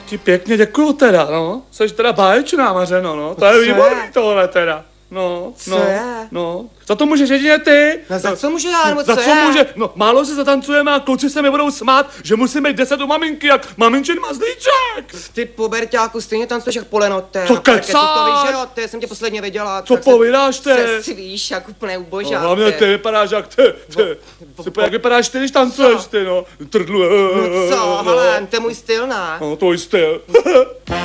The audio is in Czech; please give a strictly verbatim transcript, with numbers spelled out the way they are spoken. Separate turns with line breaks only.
Tak ti pěkně děkuju teda, no. Seš teda báječná, Mařeno, no. To je výborný tohle teda. No,
Co
no,
je?
no. Za to můžeš jedině ty.
No za co může já, nebo
Za
co
co
je?
může? No, málo si zatancujeme a kluci se mi budou smát, že musím být deset u maminky, jak maminčin mazlíček.
Ty puberťáku stejně tancuješ jak polenote.
Co
na parketu,
kecáš?
To víš, že jo, ty jsem tě posledně viděla.
Co
tak se-
povídáš, ty?
Se svíš jak úplně ubožák.
No, hlavně ty vypadáš jak ty, ty. Ty, jak vypadáš ty, když tancuješ, ty, no. Trdlu.
No co, ale to je můj styl, ne?
No, tvůj styl.